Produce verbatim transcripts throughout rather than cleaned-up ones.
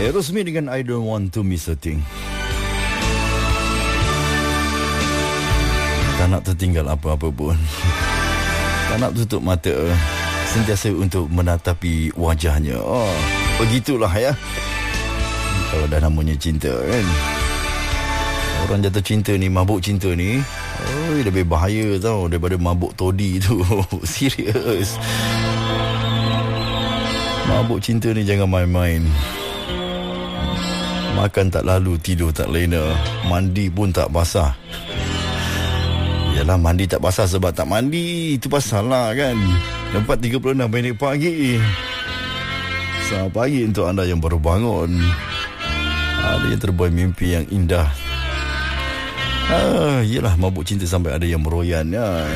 Aerosmith dengan I Don't Want To Miss A Thing. Tak nak tertinggal apa-apa pun. Tak nak tutup mata. Sentiasa untuk menatapi wajahnya. Oh, begitulah ya. Kalau dah namanya cinta kan. Orang jatuh cinta ni, mabuk cinta ni, oh, lebih bahaya tau daripada mabuk todi tu. Serius. Mabuk cinta ni jangan main-main. Makan tak lalu, tidur tak lena, mandi pun tak basah. Yalah, mandi tak basah sebab tak mandi. Itu pasal lah kan. Empat tiga puluh enam minit pagi. Selamat pagi untuk anda yang baru bangun. Ada yang terbuai mimpi yang indah. Ah, yelah, mabuk cinta sampai ada yang meroyan ya.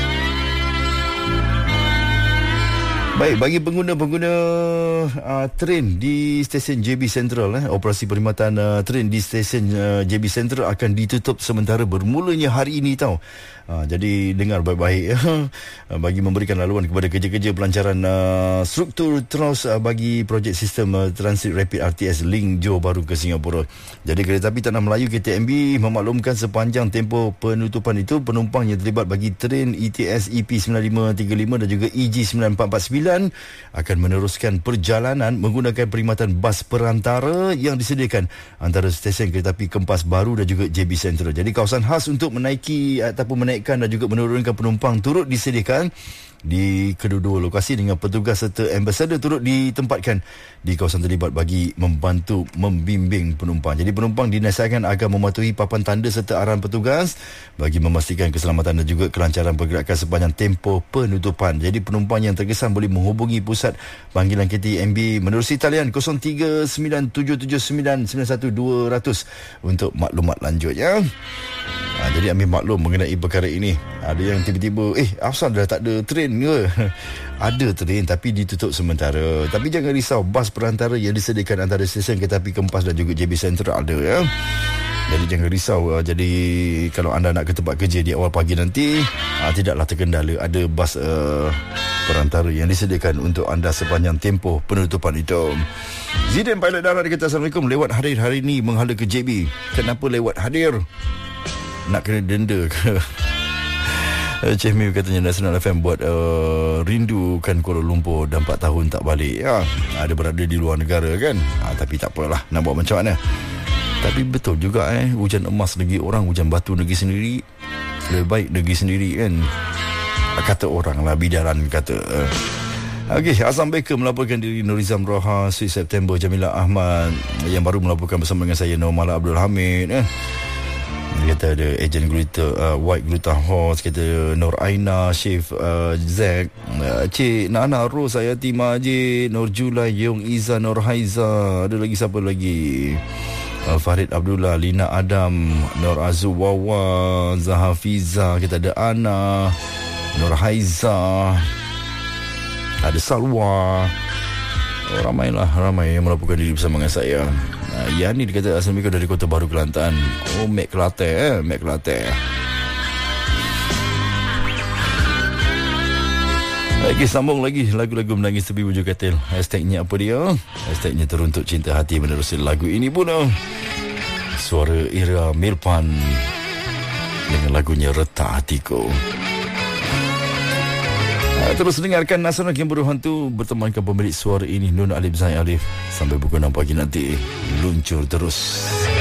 Baik, bagi pengguna-pengguna uh, train di stesen J B Central, eh, operasi perkhidmatan uh, train di stesen uh, J B Central akan ditutup sementara bermulanya hari ini tau. Uh, jadi dengar baik-baik uh, bagi memberikan laluan kepada kerja-kerja pelancaran uh, struktur terus uh, bagi projek sistem uh, transit rapid R T S link Johor Bahru ke Singapura. Jadi kereta api Tanah Melayu K T M B memaklumkan sepanjang tempoh penutupan itu penumpang yang terlibat bagi train E T S E P sembilan lima tiga lima dan juga E G sembilan empat empat sembilan akan meneruskan perjalanan menggunakan perkhidmatan bas perantara yang disediakan antara stesen kereta api Kempas Baru dan juga J B Central. Jadi kawasan khas untuk menaiki ataupun menaikkan dan juga menurunkan penumpang turut disediakan di kedua-dua lokasi dengan petugas serta ambassador turut ditempatkan di kawasan terlibat bagi membantu membimbing penumpang. Jadi penumpang dinasihatkan agar mematuhi papan tanda serta arahan petugas bagi memastikan keselamatan dan juga kelancaran pergerakan sepanjang tempoh penutupan. Jadi penumpang yang terkesan boleh menghubungi pusat panggilan K T M B menerusi talian kosong tiga sembilan tujuh tujuh sembilan sembilan satu dua kosong kosong untuk maklumat lanjutnya. Ha, jadi ambil maklum mengenai perkara ini. Ada yang tiba-tiba, eh asal dah tak ada train ke? Ada train tapi ditutup sementara. Tapi jangan risau, bas perantara yang disediakan antara stesen kereta api Kempas dan juga J B Central ada ya. Jadi jangan risau. Jadi kalau anda nak ke tempat kerja di awal pagi nanti, ha, tidaklah terkendala. Ada bas uh, perantara yang disediakan untuk anda sepanjang tempoh penutupan itu. Zidane pilot darat kata Assalamualaikum, lewat hadir hari ini menghala ke J B. Kenapa lewat hadir? Nak kena denda ke? Cik Miu katanya Nasional F M buat uh, rindukan Kuala Lumpur dan empat tahun tak balik ya. Ada berada di luar negara kan, ha, tapi tak apalah, nak buat macam mana. Tapi betul juga eh, hujan emas negeri orang, hujan batu negeri sendiri. Lebih baik negeri sendiri kan, kata orang lah, bidaran kata. Okey, Azam Baker melaporkan diri, Nurizam Roha, Sweet September, Jamila Ahmad yang baru melaporkan bersama dengan saya, Normala Abdul Hamid eh. Dia kata ada ejen gluta, uh, white gluta horse, kata Nur Aina, Chef uh, Zack, uh, Cik Nana Rose, Ayati Majid, Nur Julai, Yong Iza, Nur Haiza, ada lagi siapa lagi? Uh, Farid Abdullah, Lina Adam, Nur Azu Wawa, Zahafiza, kita ada Ana, Nur Haiza, ada Salwa. Oh, ramailah, ramai yang melaporkan diri bersama dengan saya. Uh, yang ni dia kata Assalamualaikum dari Kota Baru Kelantan. Oh, Mek Kelantan eh, Mek Kelantan. Lagi sambung lagi lagu-lagu menangis tepi bujur katil. Hashtagnya apa dia? Hashtagnya teruntuk cinta hati menerusi lagu ini pun. Oh. Suara Ira Mirpan dengan lagunya Retak Hatiku. Terus dengarkan Nasional yang berhantu bertemankan pemilik suara ini Nun Alif Zain Alif sampai pukul enam pagi nanti. Luncur terus.